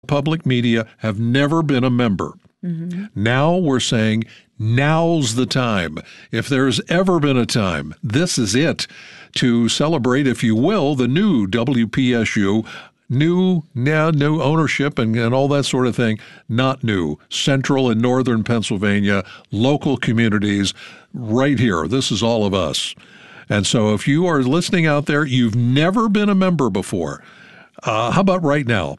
Public media have never been a member. Mm-hmm. Now we're saying now's the time. If there's ever been a time, this is it to celebrate, if you will, the new WPSU. New ownership and all that sort of thing. Not new. Central and northern Pennsylvania, local communities, right here. This is all of us. And so if you are listening out there, you've never been a member before. How about right now?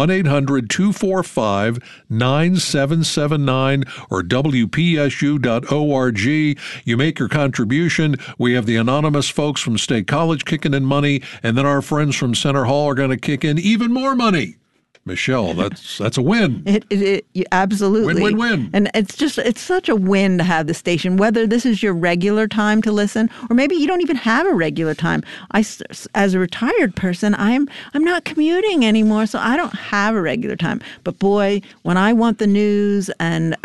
1-800-245-9779 or WPSU.org. You make your contribution. We have the anonymous folks from State College kicking in money, and then our friends from Center Hall are going to kick in even more money. Michelle, that's a win. Absolutely. Win. And it's such a win to have the station, whether this is your regular time to listen, or maybe you don't even have a regular time. As a retired person, I'm not commuting anymore, so I don't have a regular time. But boy, when I want the news and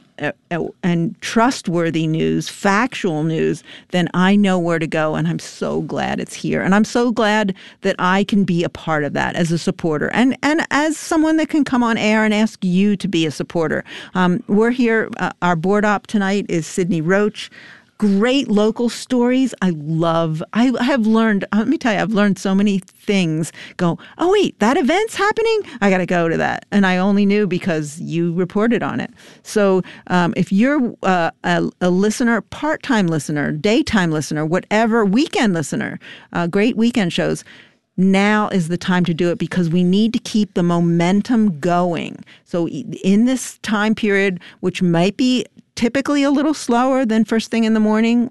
trustworthy news, factual news, then I know where to go, and I'm so glad it's here. And I'm so glad that I can be a part of that as a supporter and as someone that can come on air and ask you to be a supporter. We're here. Our board op tonight is Sydney Roach. Great local stories. I have learned, let me tell you, I've learned so many things. Oh, wait, that event's happening? I got to go to that. And I only knew because you reported on it. So if you're a listener, part-time listener, daytime listener, whatever, weekend listener, great weekend shows, now is the time to do it because we need to keep the momentum going. So in this time period, which might be typically a little slower than first thing in the morning,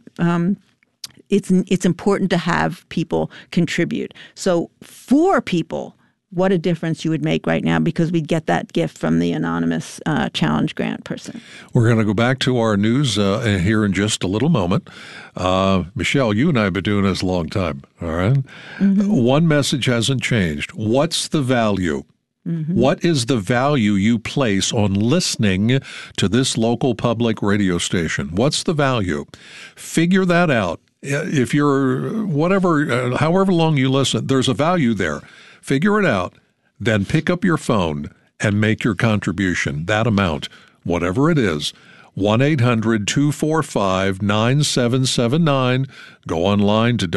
it's important to have people contribute. So for people, what a difference you would make right now because we'd get that gift from the anonymous challenge grant person. We're going to go back to our news here in just a little moment. Michelle, you and I have been doing this a long time, all right? Mm-hmm. One message hasn't changed. What's the value? Mm-hmm. What is the value you place on listening to this local public radio station? What's the value? Figure that out. If you're however long you listen, there's a value there. Figure it out, then pick up your phone and make your contribution, that amount, whatever it is. 1-800-245-9779. Go online to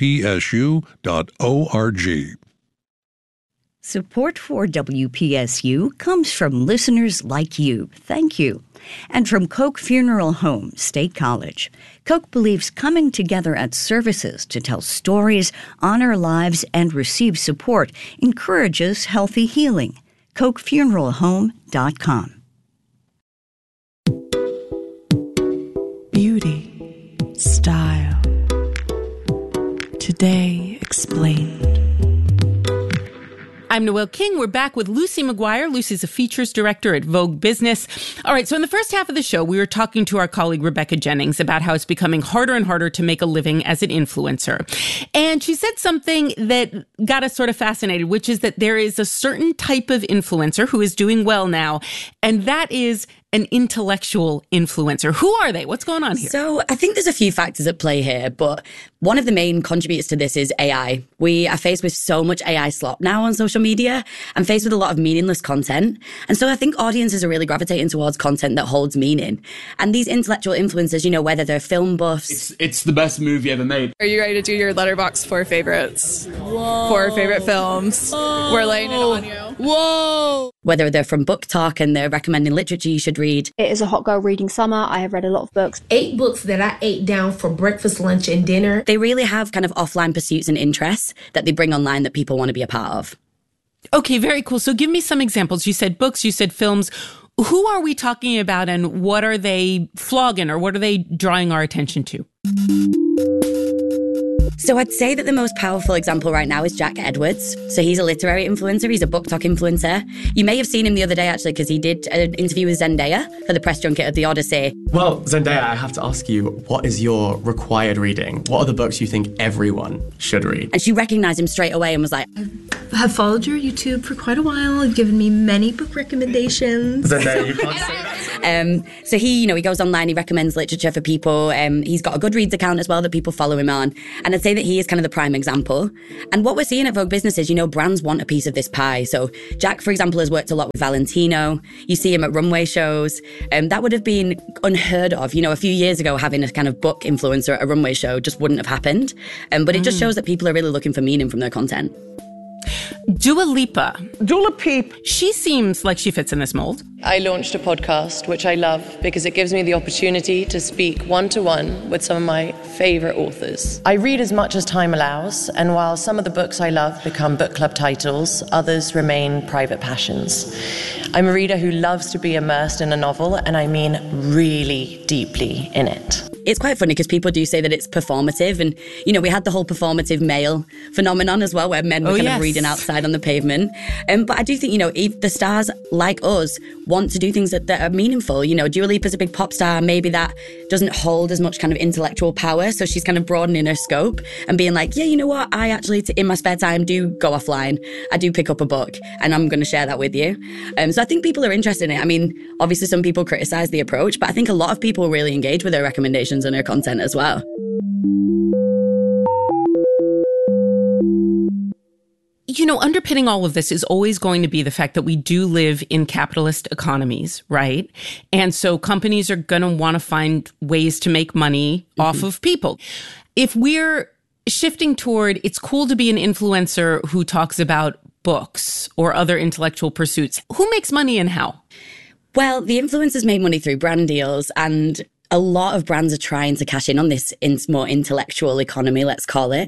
WPSU.org. Support for WPSU comes from listeners like you. Thank you. And from Koch Funeral Home, State College. Koch believes coming together at services to tell stories, honor lives, and receive support encourages healthy healing. KochFuneralHome.com. Beauty, style. Today explained. I'm Noelle King. We're back with Lucy McGuire. Lucy's a features director at Vogue Business. All right, so in the first half of the show, we were talking to our colleague Rebecca Jennings about how it's becoming harder and harder to make a living as an influencer. And she said something that got us sort of fascinated, which is that there is a certain type of influencer who is doing well now, and that is an intellectual influencer. Who are they? What's going on here? So I think there's a few factors at play here, but one of the main contributors to this is AI. We are faced with so much AI slop now on social media and faced with a lot of meaningless content. And so I think audiences are really gravitating towards content that holds meaning. And these intellectual influencers, whether they're film buffs. It's the best movie ever made. Are you ready to do your Letterboxd 4 favorites? Whoa. 4 favorite films. Whoa. We're laying it on you. Whoa! Whether they're from Book Talk and they're recommending literature you should read. It is a hot girl reading summer. I have read a lot of books. 8 books that I ate down for breakfast, lunch, and dinner. They really have kind of offline pursuits and interests that they bring online that people want to be a part of. Okay, very cool. So give me some examples. You said books, you said films. Who are we talking about and what are they flogging or what are they drawing our attention to? So I'd say that the most powerful example right now is Jack Edwards. So he's a literary influencer. He's a Book Talk influencer. You may have seen him the other day, actually, because he did an interview with Zendaya for the press junket of The Odyssey. Well, Zendaya, I have to ask you, what is your required reading? What are the books you think everyone should read? And she recognized him straight away and was like, I have followed your YouTube for quite a while. You've given me many book recommendations. Zendaya, you can't say that. So he goes online, he recommends literature for people. He's got a Goodreads account as well that people follow him on. And I'd say that he is kind of the prime example. And what we're seeing at Vogue Business is, brands want a piece of this pie. So Jack, for example, has worked a lot with Valentino. You see him at runway shows. That would have been unheard of. A few years ago, having a kind of book influencer at a runway show just wouldn't have happened. But it just shows that people are really looking for meaning from their content. Dua Lipa. Dua Peep. She seems like she fits in this mold. I launched a podcast, which I love because it gives me the opportunity to speak one-to-one with some of my favorite authors. I read as much as time allows, and while some of the books I love become book club titles, others remain private passions. I'm a reader who loves to be immersed in a novel, and I mean really deeply in it. It's quite funny because people do say that it's performative. And, we had the whole performative male phenomenon as well, where men were of reading outside on the pavement. But I do think, if the stars like us want to do things that are meaningful, Dua Lipa's a big pop star. Maybe that doesn't hold as much kind of intellectual power. So she's kind of broadening her scope and being like, yeah, you know what? I actually, in my spare time, do go offline. I do pick up a book and I'm going to share that with you. So I think people are interested in it. I mean, obviously some people criticize the approach, but I think a lot of people really engage with her recommendations and her content as well. Underpinning all of this is always going to be the fact that we do live in capitalist economies, right? And so companies are going to want to find ways to make money off of people. If we're shifting toward, it's cool to be an influencer who talks about books or other intellectual pursuits, who makes money and how? Well, the influencers make money through brand deals, and a lot of brands are trying to cash in on this more intellectual economy, let's call it.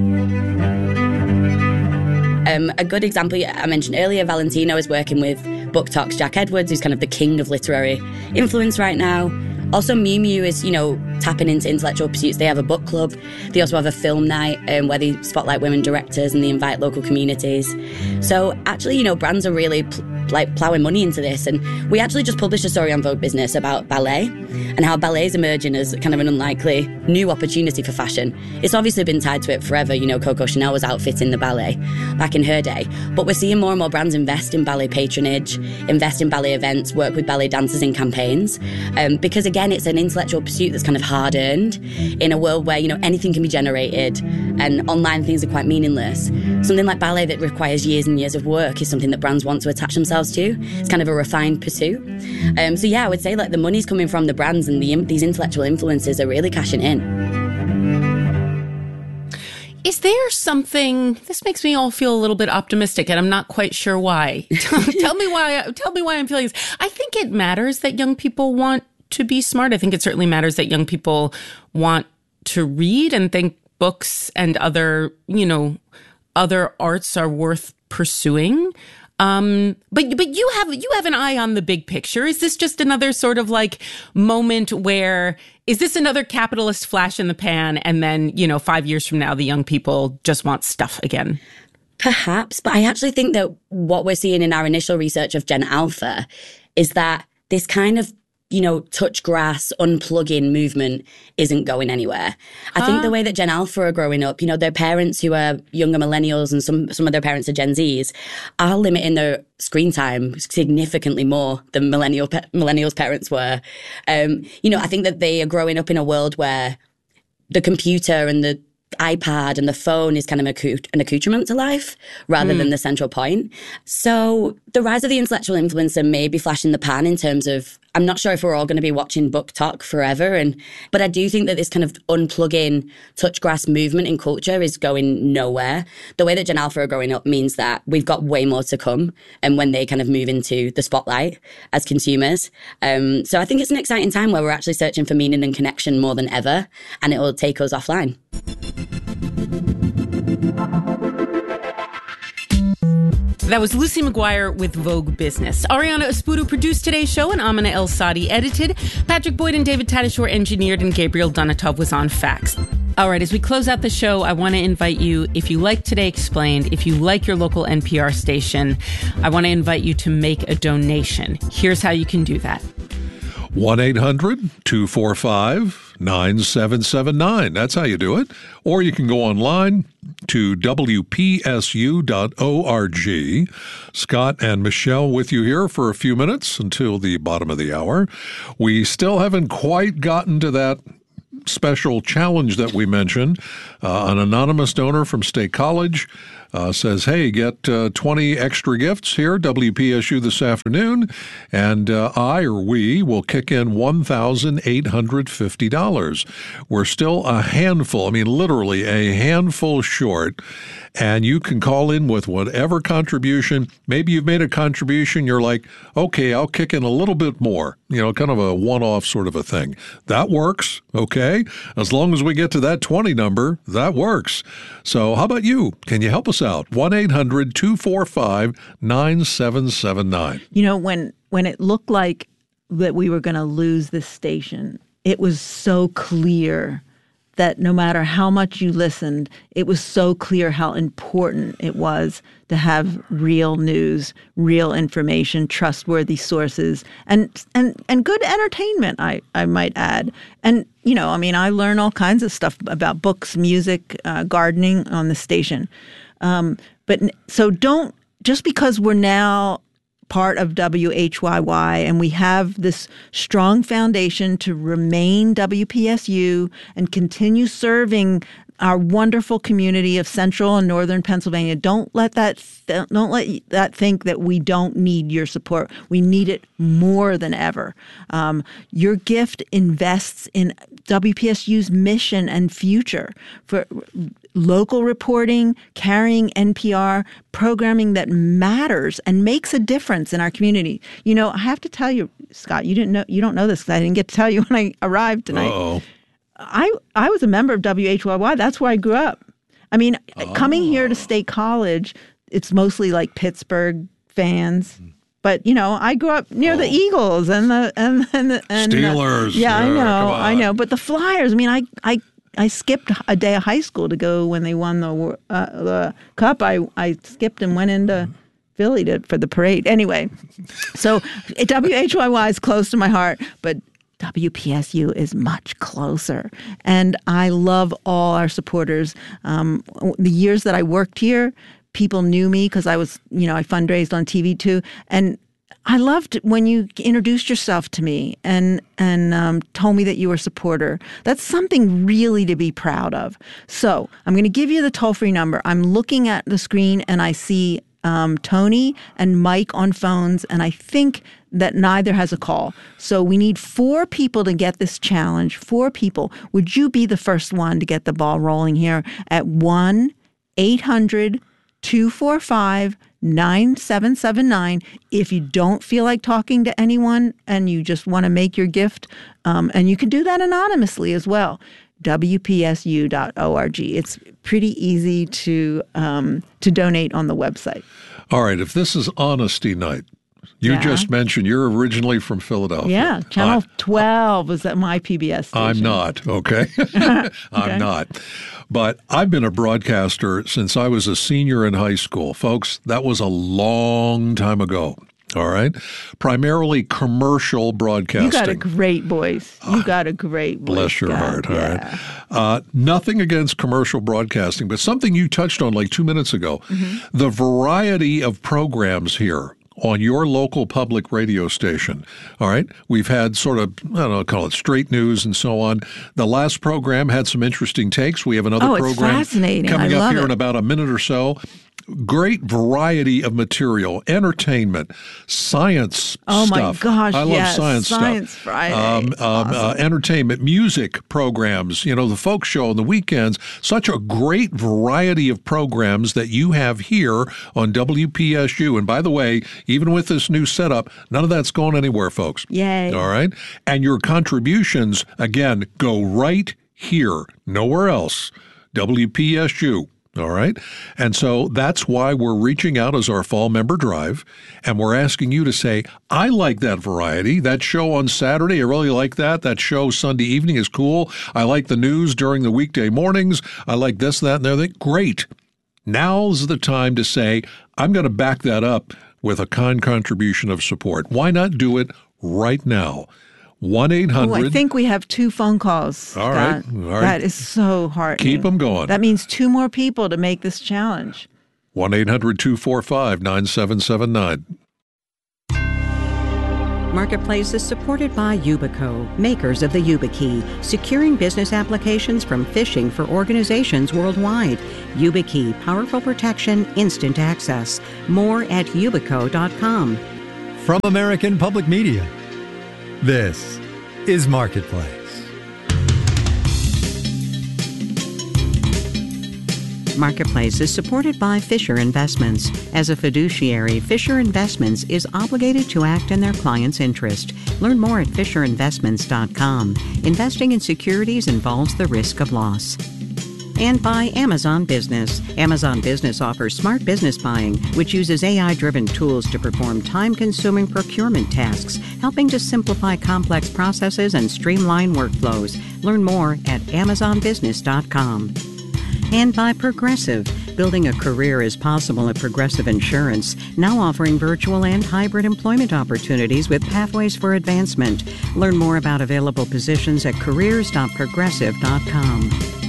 A good example I mentioned earlier, Valentino is working with Book Talk's Jack Edwards, who's kind of the king of literary influence right now. Also, Miu Miu is, tapping into intellectual pursuits. They have a book club. They also have a film night where they spotlight women directors and they invite local communities. So actually, brands are really plowing money into this. And we actually just published a story on Vogue Business about ballet and how ballet is emerging as kind of an unlikely new opportunity for fashion. It's obviously been tied to it forever. Coco Chanel was outfitting the ballet back in her day. But we're seeing more and more brands invest in ballet patronage, invest in ballet events, work with ballet dancers in campaigns. Because again, it's an intellectual pursuit that's kind of hard-earned in a world where, anything can be generated and online things are quite meaningless. Something like ballet that requires years and years of work is something that brands want to attach themselves to. It's kind of a refined pursuit. So yeah, I would say the money's coming from the brands, and these intellectual influencers are really cashing in. Is there something, this makes me all feel a little bit optimistic, and I'm not quite sure why. Tell me why I'm feeling this. I think it matters that young people want to be smart. I think it certainly matters that young people want to read and think books and other arts are worth pursuing. But you have an eye on the big picture. Is this just another sort of moment where, is this another capitalist flash in the pan? And then, 5 years from now, the young people just want stuff again? Perhaps. But I actually think that what we're seeing in our initial research of Gen Alpha is that this kind of touch grass, unplugging movement isn't going anywhere. I think the way that Gen Alpha are growing up, their parents who are younger millennials and some of their parents are Gen Zs are limiting their screen time significantly more than millennials' parents were. I think that they are growing up in a world where the computer and the iPad and the phone is kind of an accoutrement to life rather than the central point. So the rise of the intellectual influencer may be flash in the pan in terms of, I'm not sure if we're all going to be watching Book Talk forever. But I do think that this kind of unplugging touch grass movement in culture is going nowhere. The way that Gen Alpha are growing up means that we've got way more to come, and when they kind of move into the spotlight as consumers. So I think it's an exciting time where we're actually searching for meaning and connection more than ever, and it will take us offline. That was Lucy McGuire with Vogue Business. Ariana Espudo produced today's show, and Amina El Sadi edited. Patrick Boyd and David Tadashore engineered, and Gabriel Donatov was on fax. All right, as we close out the show, I want to invite you, if you like Today Explained, if you like your local NPR station, I want to invite you to make a donation. Here's how you can do that. 1-800-245 9779. That's how you do it. Or you can go online to WPSU.org. Scott and Michelle with you here for a few minutes until the bottom of the hour. We still haven't quite gotten to that special challenge that we mentioned. An anonymous donor from State College says, hey, get 20 extra gifts here, WPSU this afternoon, and we will kick in $1,850. We're still a handful, literally a handful short, and you can call in with whatever contribution. Maybe you've made a contribution, you're like, okay, I'll kick in a little bit more, kind of a one-off sort of a thing. That works, okay? As long as we get to that 20 number, that works. So how about you? Can you help us out? 1-800-245-9779. When it looked like that we were going to lose this station, it was so clear that no matter how much you listened, it was so clear how important it was to have real news, real information, trustworthy sources, and good entertainment, I might add. And, I learn all kinds of stuff about books, music, gardening on the station. So don't, just because we're now part of WHYY and we have this strong foundation to remain WPSU and continue serving our wonderful community of central and northern Pennsylvania, don't let that think that we don't need your support. We need it more than ever. Your gift invests in WPSU's mission and future for local reporting, carrying NPR, programming that matters and makes a difference in our community. I have to tell you, Scott, you don't know this because I didn't get to tell you when I arrived tonight. Uh-oh. I was a member of WHYY. That's where I grew up. Coming here to State College, it's mostly like Pittsburgh fans. But I grew up near the Eagles and the Steelers. Yeah, I know. But the Flyers. I skipped a day of high school to go when they won the Cup. I skipped and went into Philly for the parade. Anyway, so WHYY is close to my heart, but WPSU is much closer. And I love all our supporters. The years that I worked here, people knew me because I was, I fundraised on TV too. And I loved when you introduced yourself to me and told me that you were a supporter. That's something really to be proud of. So I'm going to give you the toll-free number. I'm looking at the screen and I see Tony and Mike on phones, and I think that neither has a call. So we need 4 people to get this challenge. 4 people. Would you be the first one to get the ball rolling here at 1-800-245-9779. If you don't feel like talking to anyone and you just want to make your gift, and you can do that anonymously as well, WPSU.org. It's pretty easy to donate on the website. All right. If this is honesty night, you just mentioned you're originally from Philadelphia. Yeah. Channel 12 was at my PBS station. I'm not, okay? I'm not. But I've been a broadcaster since I was a senior in high school. Folks, that was a long time ago. All right. Primarily commercial broadcasting. You got a great voice. Bless your heart. All right. Nothing against commercial broadcasting, but something you touched on like 2 minutes ago. Mm-hmm. The variety of programs here on your local public radio station. All right. We've had sort of, call it straight news and so on. The last program had some interesting takes. We have another program coming up here in about a minute or so. Great variety of material, entertainment, science stuff. Oh, my gosh, I love science stuff. Friday. Awesome. Entertainment, music programs, the folk show on the weekends. Such a great variety of programs that you have here on WPSU. And by the way, even with this new setup, none of that's going anywhere, folks. Yay. All right? And your contributions, again, go right here, nowhere else. WPSU. All right. And so that's why we're reaching out as our fall member drive. And we're asking you to say, I like that variety. That show on Saturday, I really like that. That show Sunday evening is cool. I like the news during the weekday mornings. I like this, that, and the other thing. Great. Now's the time to say, I'm going to back that up with a kind contribution of support. Why not do it right now? 1-800. Oh, I think we have 2 phone calls. All right. Scott. All right. That is so heartening. Keep them going. That means 2 more people to make this challenge. 1-800-245-9779. Marketplace is supported by Yubico, makers of the YubiKey, securing business applications from phishing for organizations worldwide. YubiKey, powerful protection, instant access. More at yubico.com. From American Public Media, this is Marketplace. Marketplace is supported by Fisher Investments. As a fiduciary, Fisher Investments is obligated to act in their client's interest. Learn more at fisherinvestments.com. Investing in securities involves the risk of loss. And by Amazon Business. Amazon Business offers smart business buying, which uses AI-driven tools to perform time-consuming procurement tasks, helping to simplify complex processes and streamline workflows. Learn more at amazonbusiness.com. And by Progressive. Building a career is possible at Progressive Insurance, now offering virtual and hybrid employment opportunities with pathways for advancement. Learn more about available positions at careers.progressive.com.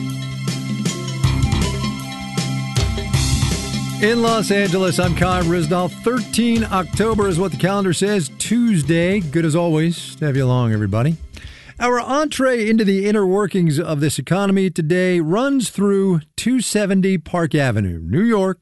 In Los Angeles, I'm Kai Ryssdal. 13 October is what the calendar says. Tuesday. Good as always to have you along, everybody. Our entree into the inner workings of this economy today runs through 270 Park Avenue, New York,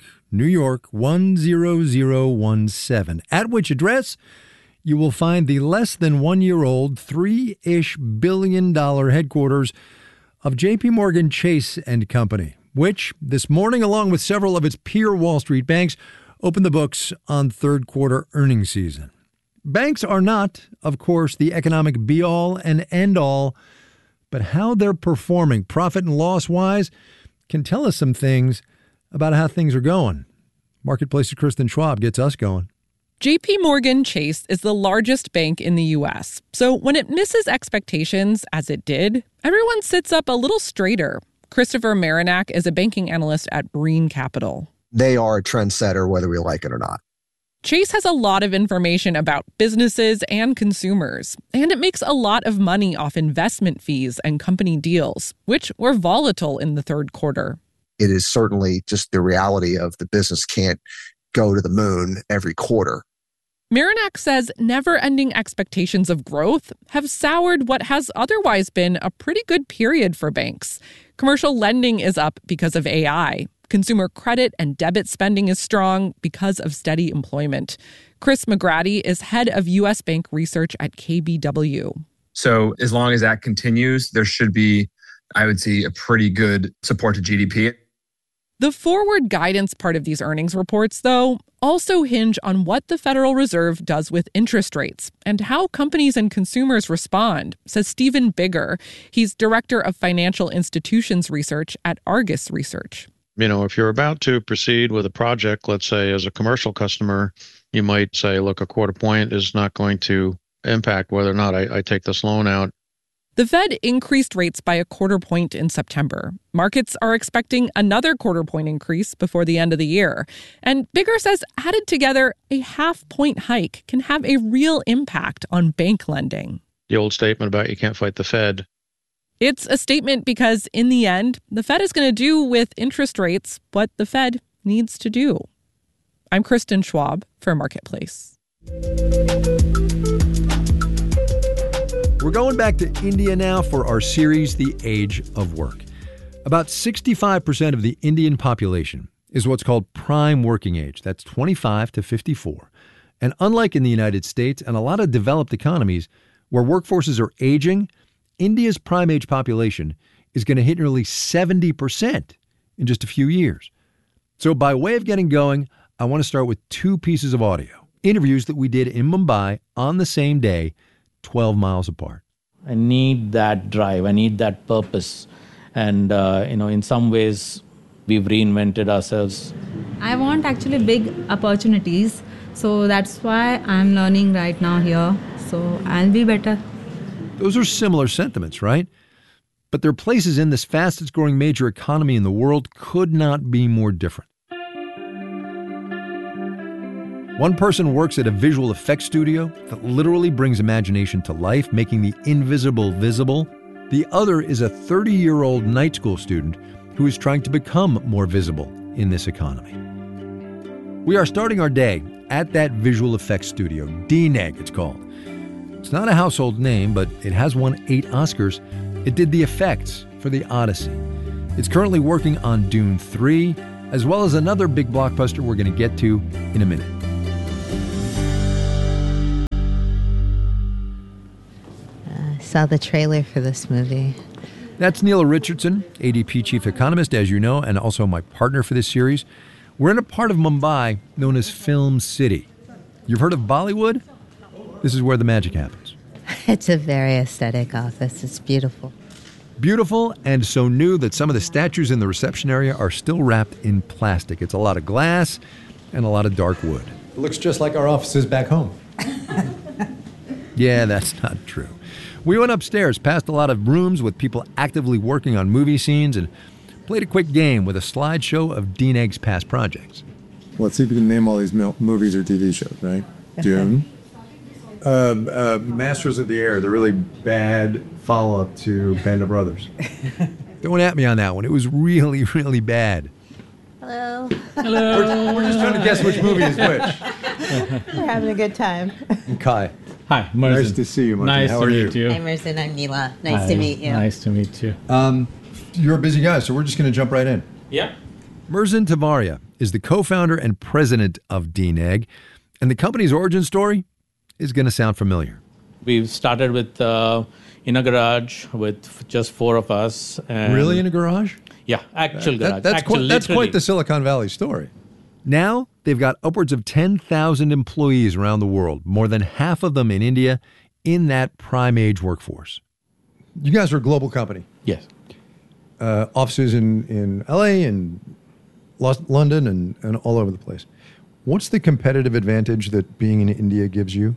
10017, at which address you will find the less than 1 year old $3-ish billion headquarters of J.P. Morgan Chase and Company, which this morning, along with several of its peer Wall Street banks, opened the books on third quarter earnings season. Banks are not, of course, the economic be-all and end-all, but how they're performing profit and loss-wise can tell us some things about how things are going. Marketplace's Kristen Schwab gets us going. JP Morgan Chase is the largest bank in the U.S., so when it misses expectations, as it did, everyone sits up a little straighter. Christopher Marinac is a banking analyst at Brean Capital. They are a trendsetter, whether we like it or not. Chase has a lot of information about businesses and consumers, and it makes a lot of money off investment fees and company deals, which were volatile in the third quarter. It is certainly just the reality of the business can't go to the moon every quarter. Marinac says never-ending expectations of growth have soured what has otherwise been a pretty good period for banks. Commercial lending is up because of AI. Consumer credit and debit spending is strong because of steady employment. Chris McGratty is head of U.S. Bank Research at KBW. So as long as that continues, there should be, I would say, a pretty good support to GDP. The forward guidance part of these earnings reports, though, also hinge on what the Federal Reserve does with interest rates and how companies and consumers respond, says Stephen Bigger. He's director of financial institutions research at Argus Research. You know, if you're about to proceed with a project, let's say as a commercial customer, you might say, look, a quarter point is not going to impact whether or not I take this loan out. The Fed increased rates by a quarter point in September. Markets are expecting another quarter point increase before the end of the year. And Bigger says added together, a half-point hike can have a real impact on bank lending. The old statement about you can't fight the Fed. It's a statement because, in the end, the Fed is going to do with interest rates what the Fed needs to do. I'm Kristen Schwab for Marketplace. We're going back to India now for our series, The Age of Work. About 65% of the Indian population is what's called prime working age. That's 25 to 54. And unlike in the United States and a lot of developed economies where workforces are aging, India's prime age population is going to hit nearly 70% in just a few years. So by way of getting going, I want to start with 2 pieces of audio, interviews that we did in Mumbai on the same day, 12 miles apart. I need that drive. I need that purpose. And, in some ways, we've reinvented ourselves. I want actually big opportunities. So that's why I'm learning right now here. So I'll be better. Those are similar sentiments, right? But their places in this fastest growing major economy in the world could not be more different. One person works at a visual effects studio that literally brings imagination to life, making the invisible visible. The other is a 30-year-old night school student who is trying to become more visible in this economy. We are starting our day at that visual effects studio, DNEG it's called. It's not a household name, but it has won 8 Oscars. It did the effects for The Odyssey. It's currently working on Dune 3, as well as another big blockbuster we're going to get to in a minute. Saw the trailer for this movie. That's Neela Richardson, ADP chief economist, as you know, and also my partner for this series. We're in a part of Mumbai known as Film City. You've heard of Bollywood? This is where the magic happens. It's a very aesthetic office. It's beautiful. Beautiful and so new that some of the statues in the reception area are still wrapped in plastic. It's a lot of glass and a lot of dark wood. It looks just like our offices back home. Yeah, that's not true. We went upstairs, past a lot of rooms with people actively working on movie scenes, and played a quick game with a slideshow of DNEG's past projects. Well, let's see if we can name all these movies or TV shows, right? Dune. Masters of the Air, the really bad follow-up to Band of Brothers. Don't at me on that one. It was really, really bad. Hello. We're just trying to guess which movie is which. We're having a good time. I'm Kai. Hi, Merzen. Nice to see you, Martin. Nice How to are meet you. Hi, Merzen. I'm Neela. Nice to meet you. Nice to meet you. You're a busy guy, so we're just going to jump right in. Yeah. Merzen Tavaria is the co-founder and president of DNEG, and the company's origin story is going to sound familiar. We've started with in a garage with just 4 of us. And Really, in a garage? Yeah, actual garage. That's quite the Silicon Valley story. Now, they've got upwards of 10,000 employees around the world, more than half of them in India, in that prime age workforce. You guys are a global company. Yes. Offices in LA and London and all over the place. What's the competitive advantage that being in India gives you?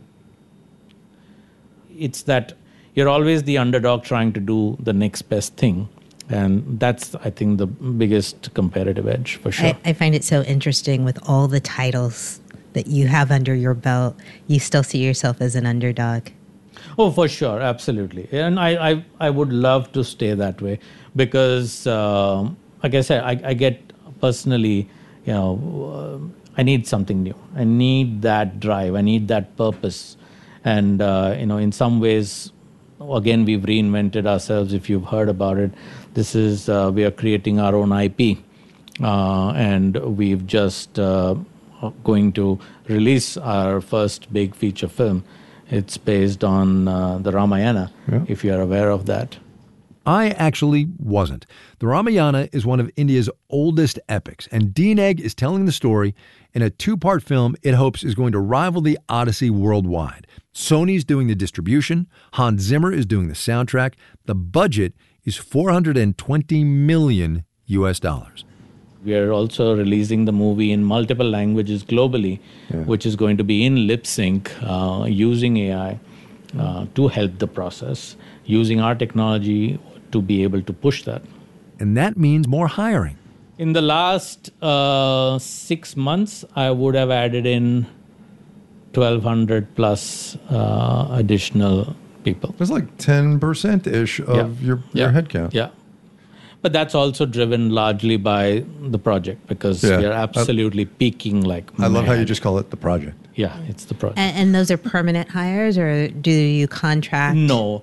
It's that you're always the underdog trying to do the next best thing. And that's, I think, the biggest competitive edge for sure. I find it so interesting with all the titles that you have under your belt, you still see yourself as an underdog. Oh, for sure. Absolutely. And I would love to stay that way because, like I said, I get personally, I need something new. I need that drive. I need that purpose. And, in some ways, again, we've reinvented ourselves. If you've heard about it, this is, we are creating our own IP. And we've just going to release our first big feature film. It's based on the Ramayana, if you're aware of that. I actually wasn't. The Ramayana is one of India's oldest epics, and DNEG is telling the story in a 2-part film it hopes is going to rival the Odyssey worldwide. Sony's doing the distribution, Hans Zimmer is doing the soundtrack. The budget is $420 million. We are also releasing the movie in multiple languages globally, which is going to be in lip sync, using AI to help the process, using our technology to be able to push that. And that means more hiring. In the last 6 months, I would have added in 1,200 plus additional people. That's like 10%-ish of your headcount. Yeah. But that's also driven largely by the project because we are absolutely peaking like I love how you just call it the project. Yeah, it's the project. And those are permanent hires, or do you contract? No.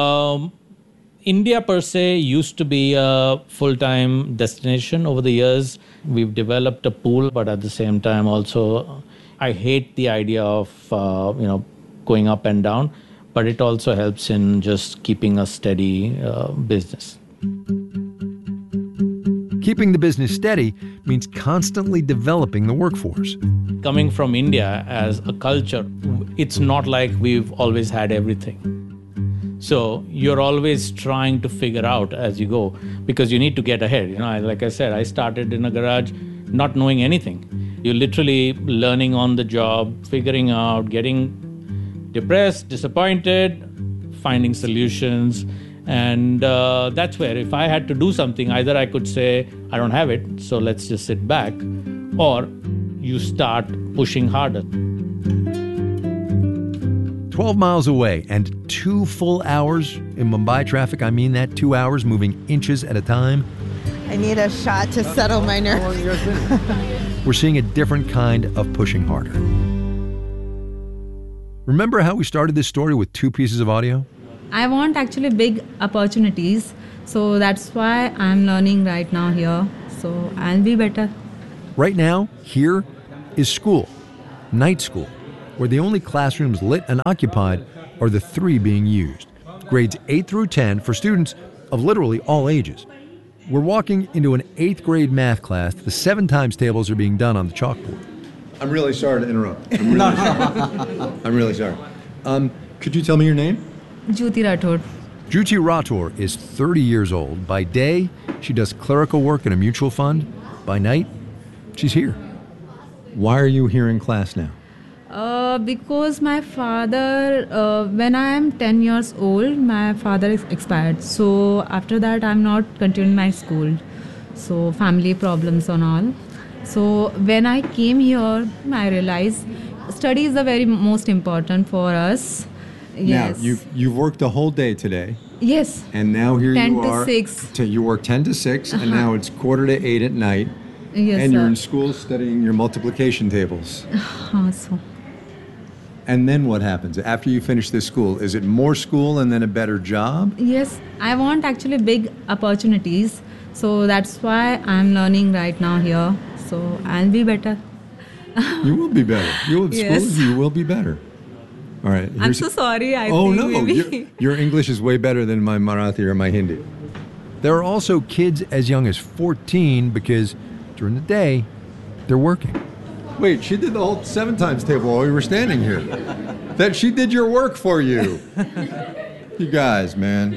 India per se used to be a full-time destination. Over the years, we've developed a pool, but at the same time also, I hate the idea of going up and down, but it also helps in just keeping a steady business. Keeping the business steady means constantly developing the workforce. Coming from India as a culture, it's not like we've always had everything. So you're always trying to figure out as you go because you need to get ahead. Like I said, I started in a garage not knowing anything. You're literally learning on the job, figuring out, getting depressed, disappointed, finding solutions. And that's where if I had to do something, either I could say, I don't have it, so let's just sit back. Or you start pushing harder. 12 miles away and 2 full hours in Mumbai traffic. I mean that, 2 hours moving inches at a time. I need a shot to settle my nerves. We're seeing a different kind of pushing harder. Remember how we started this story with 2 pieces of audio? I want actually big opportunities. So that's why I'm learning right now here. So I'll be better. Right now, here is school, night school, where the only classrooms lit and occupied are the 3 being used. Grades 8 through 10 for students of literally all ages. We're walking into an 8th grade math class. The 7 times tables are being done on the chalkboard. I'm really sorry to interrupt. I'm really sorry. Could you tell me your name? Jyoti Rathod. Jyoti Rathod is 30 years old. By day, she does clerical work in a mutual fund. By night, she's here. Why are you here in class now? Because my father, when I am 10 years old, my father expired. So after that, I'm not continuing my school. So family problems and all. So when I came here, I realized study is the very most important for us. Yes. Now, you've worked the whole day today. Yes. And now here 10 you are. to 6. You work 10 to 6, and now it's 7:45 at night. Yes, and you're sir. in school studying your multiplication tables. So. And then what happens? After you finish this school, is it more school and then a better job? Yes, I want actually big opportunities. So that's why I'm learning right now here. So I'll be better. You will be better. You will Yes. school, you will be better. All right. I'm so sorry. I Oh, think no. maybe. Your English is way better than my Marathi or my Hindi. There are also kids as young as 14 because during the day, they're working. Wait, she did the whole 7 times table while we were standing here. That she did your work for you. You guys, man.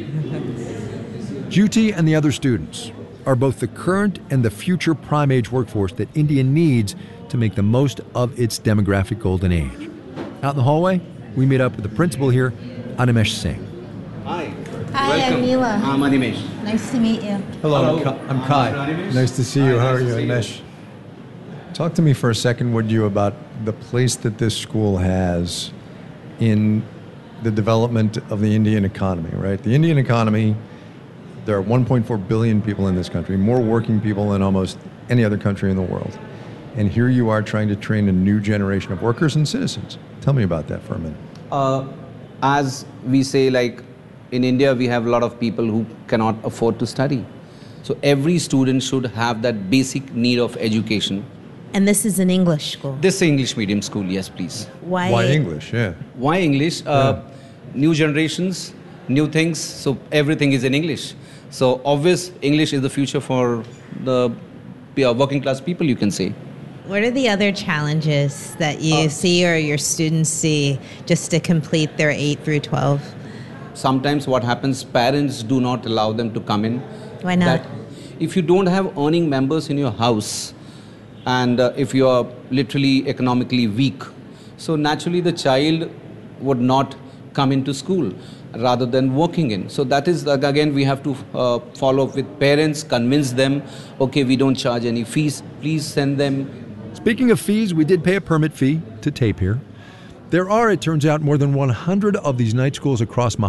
Jyoti and the other students are both the current and the future prime age workforce that India needs to make the most of its demographic golden age. Out in the hallway, we meet up with the principal here, Animesh Singh. Hi, I'm Mila. I'm Animesh. Nice to meet you. Hello, I'm Kai. Nice to see you. How are you, Animesh? Talk to me for a second, would you, about the place that this school has in the development of the Indian economy, right? The Indian economy, there are 1.4 billion people in this country, more working people than almost any other country in the world. And here you are trying to train a new generation of workers and citizens. Tell me about that for a minute. As we say, like in India, we have a lot of people who cannot afford to study. So every student should have that basic need of education. And this is an English school. This is English medium school, yes, please. Why English? Yeah. Why English? New generations, new things, so everything is in English. So obvious, English is the future for the working class people, you can say. What are the other challenges that you see or your students see just to complete their 8 through 12? Sometimes what happens, parents do not allow them to come in. Why not? That if you don't have earning members in your house, and if you are literally economically weak, so naturally the child would not come into school rather than working in. So that is, again, we have to follow up with parents, convince them, okay, we don't charge any fees, please send them. Speaking of fees, we did pay a permit fee to tape here. There are, it turns out, more than 100 of these night schools across Maharashtra.